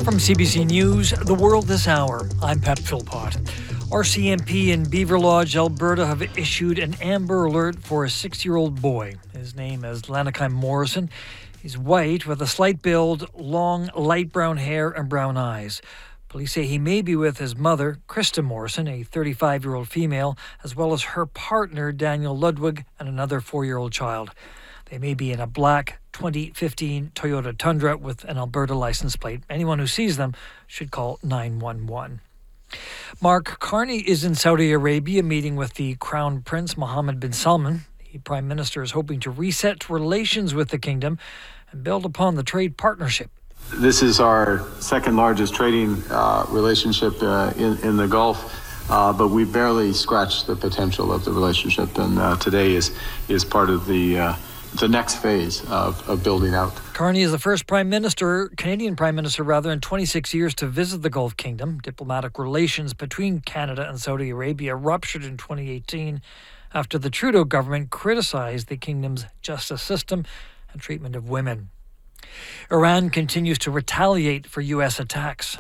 From CBC News, The World This Hour, I'm Pep Philpott. RCMP in Beaver Lodge, Alberta have issued an Amber Alert for a 6-year-old boy. His name is Lanakai Morrison. He's white with a slight build, long light brown hair and brown eyes. Police say he may be with his mother, Krista Morrison, a 35-year-old female, as well as her partner, Daniel Ludwig, and another 4-year-old child. They may be in a black 2015 Toyota Tundra with an Alberta license plate. Anyone who sees them should call 911. Mark Carney is in Saudi Arabia meeting with the Crown Prince Mohammed bin Salman. The Prime Minister is hoping to reset relations with the kingdom and build upon the trade partnership. This is our second largest trading relationship in the Gulf, but we barely scratched the potential of the relationship, and today is part of the next phase of building out. Carney is the first Canadian Prime Minister in 26 years to visit the Gulf Kingdom. Diplomatic relations between Canada and Saudi Arabia ruptured in 2018 after the Trudeau government criticized the kingdom's justice system and treatment of women. Iran continues to retaliate for U.S. attacks.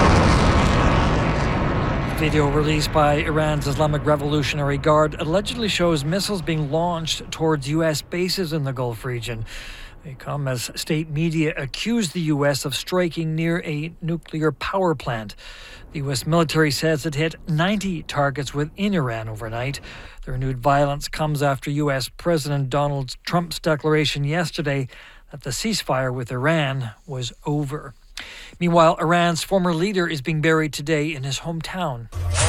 Video released by Iran's Islamic Revolutionary Guard allegedly shows missiles being launched towards U.S. bases in the Gulf region. They come as state media accuse the U.S. of striking near a nuclear power plant. The U.S. military says it hit 90 targets within Iran overnight. The renewed violence comes after U.S. President Donald Trump's declaration yesterday that the ceasefire with Iran was over. Meanwhile, Iran's former leader is being buried today in his hometown.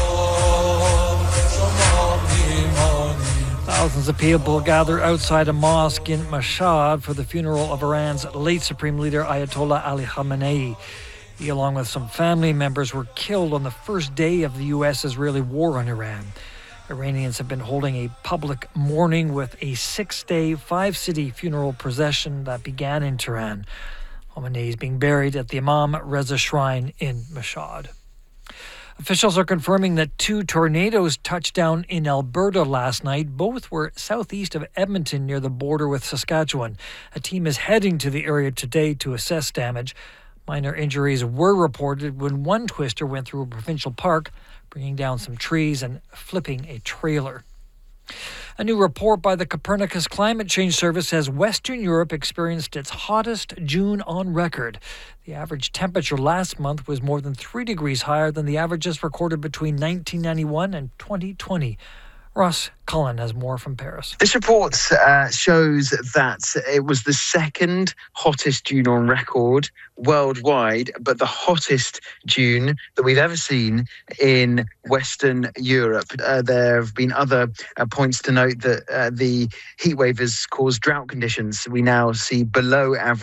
Thousands of people gather outside a mosque in Mashhad for the funeral of Iran's late Supreme Leader Ayatollah Ali Khamenei. He, along with some family members, were killed on the first day of the U.S.-Israeli war on Iran. Iranians have been holding a public mourning with a 6-day, 5-city funeral procession that began in Tehran. Khamenei is being buried at the Imam Reza Shrine in Mashhad. Officials are confirming that 2 tornadoes touched down in Alberta last night. Both were southeast of Edmonton near the border with Saskatchewan. A team is heading to the area today to assess damage. Minor injuries were reported when one twister went through a provincial park, bringing down some trees and flipping a trailer. A new report by the Copernicus Climate Change Service says Western Europe experienced its hottest June on record. The average temperature last month was more than 3 degrees higher than the averages recorded between 1991 and 2020. Ross Cullen has more from Paris. This report shows that it was the second hottest June on record worldwide, but the hottest June that we've ever seen in Western Europe. There have been other points to note that the heatwave has caused drought conditions. We now see below average